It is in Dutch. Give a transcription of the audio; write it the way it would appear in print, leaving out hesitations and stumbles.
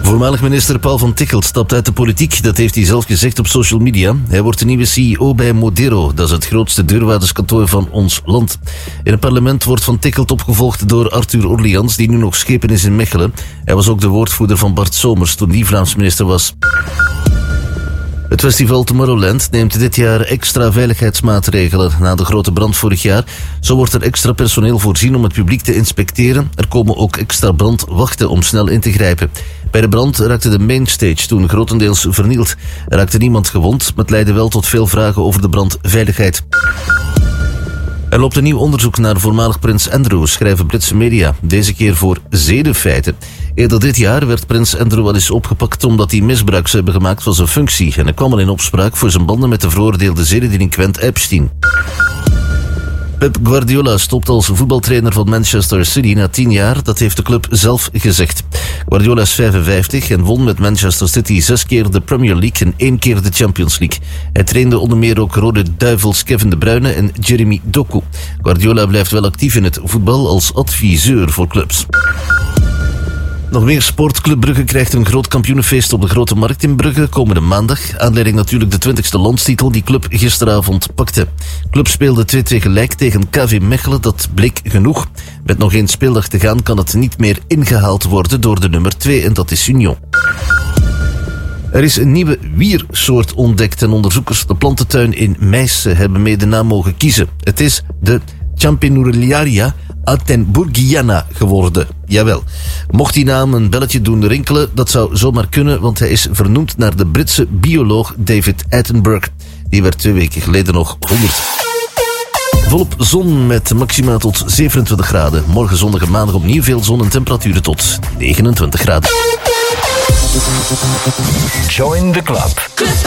Voormalig minister Paul van Tichelt stapt uit de politiek. Dat heeft hij zelf gezegd op social media. Hij wordt de nieuwe CEO bij Modero. Dat is het grootste deurwaarderskantoor van ons land. In het parlement wordt Van Tichelt opgevolgd door Arthur Orleans, die nu nog schepen is in Mechelen. Hij was ook de woordvoerder van Bart Somers toen die Vlaams minister was. Het festival Tomorrowland neemt dit jaar extra veiligheidsmaatregelen na de grote brand vorig jaar. Zo wordt er extra personeel voorzien om het publiek te inspecteren. Er komen ook extra brandwachten om snel in te grijpen. Bij de brand raakte de mainstage toen grotendeels vernield. Er raakte niemand gewond, maar het leidde wel tot veel vragen over de brandveiligheid. Er loopt een nieuw onderzoek naar voormalig prins Andrew, schrijven Britse media. Deze keer voor zedenfeiten. Eerder dit jaar werd prins Andrew al eens opgepakt omdat hij misbruik zou hebben gemaakt van zijn functie. En hij kwam al in opspraak voor zijn banden met de veroordeelde zedendelinquent Epstein. Pep Guardiola stopt als voetbaltrainer van Manchester City na 10 jaar. Dat heeft de club zelf gezegd. Guardiola is 55 en won met Manchester City 6 keer de Premier League en 1 keer de Champions League. Hij trainde onder meer ook Rode Duivels Kevin De Bruyne en Jeremy Doku. Guardiola blijft wel actief in het voetbal als adviseur voor clubs. Nog meer sport. Club Brugge krijgt een groot kampioenenfeest op de Grote Markt in Brugge komende maandag. Aanleiding natuurlijk de 20e landstitel die club gisteravond pakte. Club speelde 2-2 gelijk tegen KV Mechelen. Dat bleek genoeg. Met nog 1 speeldag te gaan kan het niet meer ingehaald worden door de nummer 2 en dat is Union. Er is een nieuwe wiersoort ontdekt en onderzoekers de plantentuin in Meissen hebben mee de naam mogen kiezen. Het is de Champignularia Altenburgiana geworden. Jawel. Mocht die naam een belletje doen rinkelen, dat zou zomaar kunnen, want hij is vernoemd naar de Britse bioloog David Attenborough. Die werd 2 weken geleden nog 100. Volop zon met maxima tot 27 graden. Morgen zondag en maandag opnieuw veel zon en temperaturen tot 29 graden. Join the club.